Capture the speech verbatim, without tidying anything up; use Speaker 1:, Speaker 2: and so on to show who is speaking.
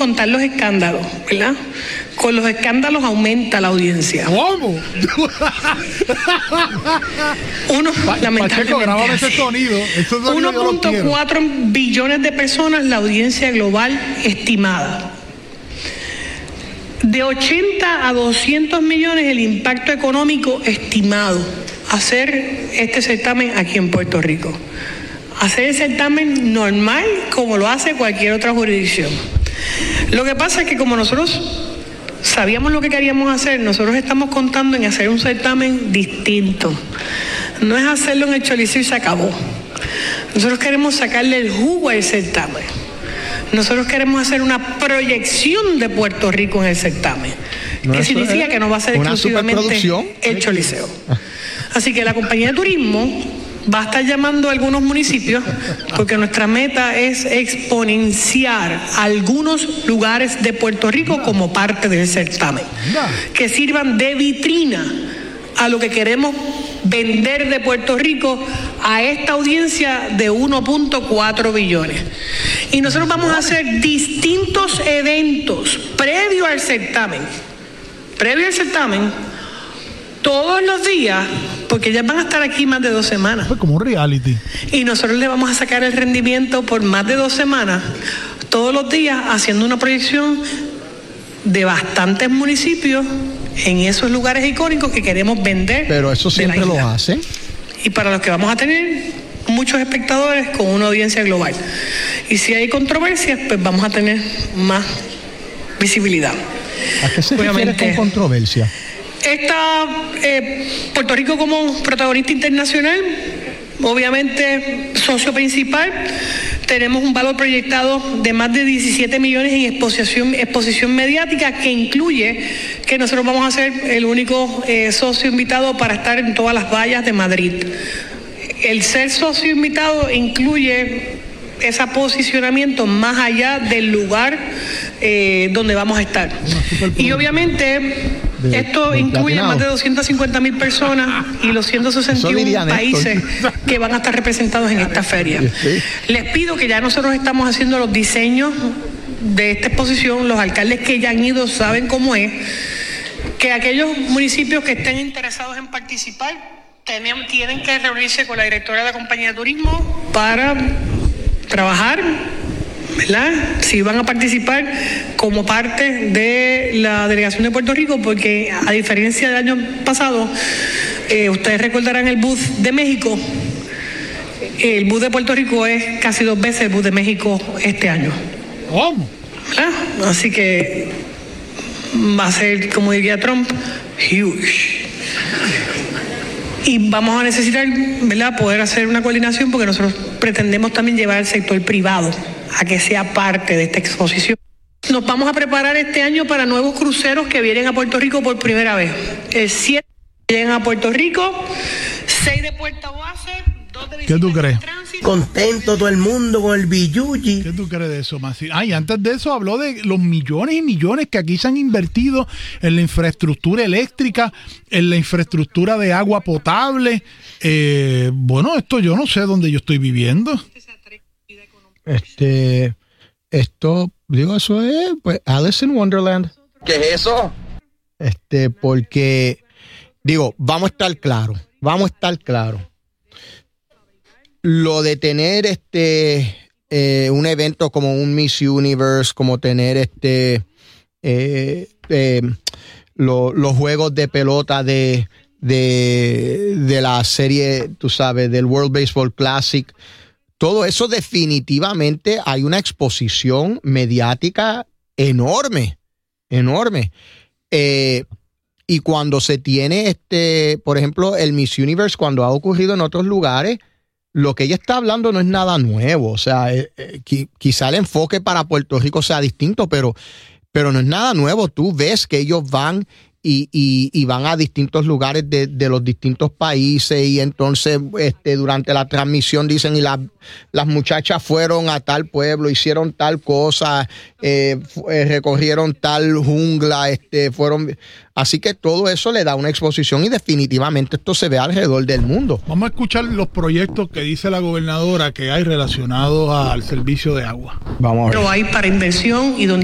Speaker 1: contar los escándalos, ¿verdad? Con los escándalos aumenta la audiencia.
Speaker 2: ¿Cómo?
Speaker 1: Uno,
Speaker 2: pa
Speaker 1: lamentablemente,
Speaker 2: grábame ese sonido.
Speaker 1: uno punto cuatro billones de personas la audiencia global estimada. De ochenta a doscientos millones el impacto económico estimado. Hacer este certamen aquí en Puerto Rico. Hacer el certamen normal como lo hace cualquier otra jurisdicción. Lo que pasa es que como nosotros sabíamos lo que queríamos hacer, nosotros estamos contando en hacer un certamen distinto. No es hacerlo en el Choliseo y se acabó. Nosotros queremos sacarle el jugo al certamen. Nosotros queremos hacer una proyección de Puerto Rico en el certamen, no, que significa que no va a ser exclusivamente el Choliseo. Así que la compañía de turismo va a estar llamando a algunos municipios porque nuestra meta es exponenciar algunos lugares de Puerto Rico como parte del certamen, que sirvan de vitrina a lo que queremos vender de Puerto Rico a esta audiencia de uno punto cuatro billones. Y nosotros vamos a hacer distintos eventos previo al certamen, previo al certamen, todos los días, porque ya van a estar aquí más de dos semanas.
Speaker 2: Pues como un reality.
Speaker 1: Y nosotros le vamos a sacar el rendimiento por más de dos semanas, todos los días, haciendo una proyección de bastantes municipios en esos lugares icónicos que queremos vender.
Speaker 3: Pero eso siempre lo hacen.
Speaker 1: Y para los que vamos a tener muchos espectadores con una audiencia global. Y si hay controversias, pues vamos a tener más visibilidad.
Speaker 3: ¿A qué se refiere con controversia?
Speaker 1: Está eh, Puerto Rico como protagonista internacional, obviamente socio principal. Tenemos un valor proyectado de más de diecisiete millones en exposición, exposición mediática, que incluye que nosotros vamos a ser el único eh, socio invitado para estar en todas las vallas de Madrid. El ser socio invitado incluye ese posicionamiento más allá del lugar eh, donde vamos a estar. Y obviamente de, esto de incluye platinado. Más de doscientas cincuenta mil personas y los ciento sesenta y uno países que van a estar representados en esta feria. Sí. Les pido que ya nosotros estamos haciendo los diseños de esta exposición, los alcaldes que ya han ido saben cómo es, que aquellos municipios que estén interesados en participar tienen, tienen que reunirse con la directora de la compañía de turismo para trabajar, ¿verdad? Si van a participar como parte de la delegación de Puerto Rico, porque a diferencia del año pasado, eh, ustedes recordarán el booth de México, el booth de Puerto Rico es casi dos veces el booth de México este año.
Speaker 2: ¿Cómo?
Speaker 1: ¿Verdad? Así que va a ser, como diría Trump, huge. Y vamos a necesitar, ¿verdad?, poder hacer una coordinación, porque nosotros pretendemos también llevar al sector privado a que sea parte de esta exposición. Nos vamos a preparar este año para nuevos cruceros que vienen a Puerto Rico por primera vez. El siete llegan a Puerto Rico, seis de Puerto Base, dos de
Speaker 2: ¿Qué tú crees?
Speaker 4: Contento todo el mundo con el billuyi.
Speaker 2: ¿Qué tú crees de eso, Masi? Ah, y antes de eso habló de los millones y millones que aquí se han invertido en la infraestructura eléctrica, en la infraestructura de agua potable. Eh, bueno, esto yo no sé dónde yo estoy viviendo.
Speaker 3: Este, esto, digo, eso es, pues, Alice in Wonderland.
Speaker 4: ¿Qué es eso?
Speaker 3: Este, porque, digo, vamos a estar claros, vamos a estar claros. Lo de tener este eh, un evento como un Miss Universe, como tener este eh, eh, lo, los juegos de pelota de, de, de la serie, tú sabes, del World Baseball Classic, todo eso definitivamente hay una exposición mediática enorme, enorme. Eh, y cuando se tiene, este, por ejemplo, el Miss Universe, cuando ha ocurrido en otros lugares, lo que ella está hablando no es nada nuevo. O sea, eh, eh, quizá el enfoque para Puerto Rico sea distinto, pero, pero no es nada nuevo. Tú ves que ellos van y, y, y van a distintos lugares de, de los distintos países, y entonces este, durante la transmisión dicen, y la, las muchachas fueron a tal pueblo, hicieron tal cosa, eh, eh, recorrieron tal jungla, este, fueron... Así que todo eso le da una exposición, y definitivamente esto se ve alrededor del mundo.
Speaker 2: Vamos a escuchar los proyectos que dice la gobernadora que hay relacionados al servicio de agua.
Speaker 3: Vamos a ver.
Speaker 1: Pero hay para inversión y donde